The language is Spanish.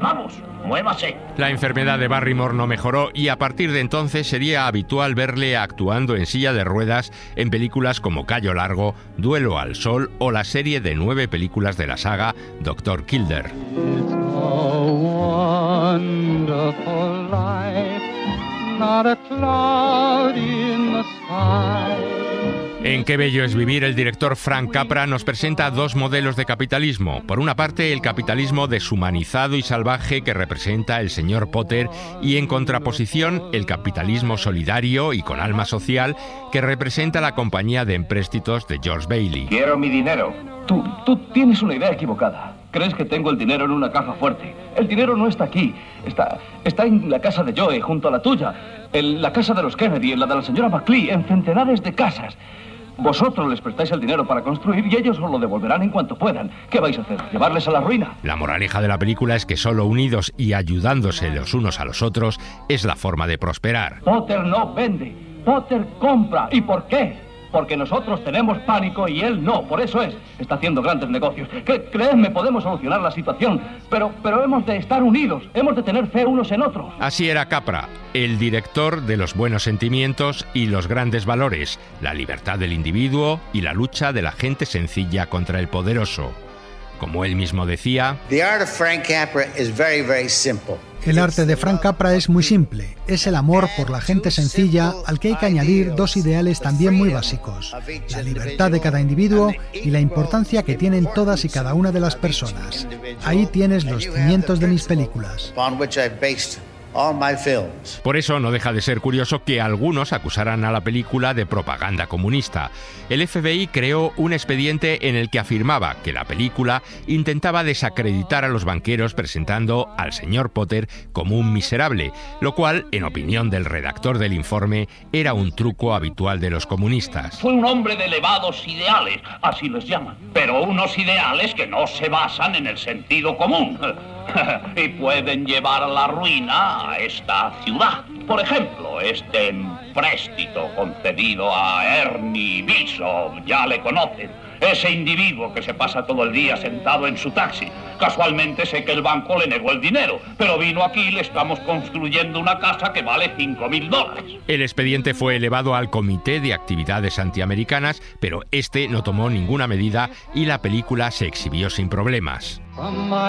Vamos, muévase. La enfermedad de Barrymore no mejoró y a partir de entonces sería habitual verle actuando en silla de ruedas en películas como Callo Largo, Duelo al Sol o la serie de 9 películas de la saga Dr. Kildare. It's a wonderful life, not a cloud in the sky. En Qué bello es vivir, el director Frank Capra nos presenta 2 modelos de capitalismo. Por una parte, el capitalismo deshumanizado y salvaje que representa el señor Potter y, en contraposición, el capitalismo solidario y con alma social que representa la compañía de empréstitos de George Bailey. Quiero mi dinero. Tú tienes una idea equivocada. Crees que tengo el dinero en una caja fuerte. El dinero no está aquí. Está en la casa de Joe, junto a la tuya. En la casa de los Kennedy, en la de la señora McLean, en centenares de casas. Vosotros les prestáis el dinero para construir y ellos os lo devolverán en cuanto puedan. ¿Qué vais a hacer? ¿Llevarles a la ruina? La moraleja de la película es que solo unidos y ayudándose los unos a los otros es la forma de prosperar. Potter no vende. Potter compra. ¿Y por qué? Porque nosotros tenemos pánico y él no. Por eso está haciendo grandes negocios. Creedme, podemos solucionar la situación. Pero hemos de estar unidos. Hemos de tener fe unos en otros. Así era Capra, el director de los buenos sentimientos y los grandes valores, la libertad del individuo y la lucha de la gente sencilla contra el poderoso. Como él mismo decía, The art of Frank Capra is very, very simple. El arte de Frank Capra es muy simple. Es el amor por la gente sencilla al que hay que añadir 2 ideales también muy básicos: la libertad de cada individuo y la importancia que tienen todas y cada una de las personas. Ahí tienes los cimientos de mis películas. Por eso no deja de ser curioso que algunos acusaran a la película de propaganda comunista. El FBI creó un expediente en el que afirmaba que la película intentaba desacreditar a los banqueros presentando al señor Potter como un miserable, lo cual, en opinión del redactor del informe, era un truco habitual de los comunistas. Fue un hombre de elevados ideales, así les llaman, pero unos ideales que no se basan en el sentido común y pueden llevar a la ruina a esta ciudad. Por ejemplo, este empréstito concedido a Ernie Bishop, ya le conocen. Ese individuo que se pasa todo el día sentado en su taxi. Casualmente sé que el banco le negó el dinero, pero vino aquí y le estamos construyendo una casa que vale $5,000. El expediente fue elevado al Comité de Actividades Antiamericanas, pero este no tomó ninguna medida y la película se exhibió sin problemas.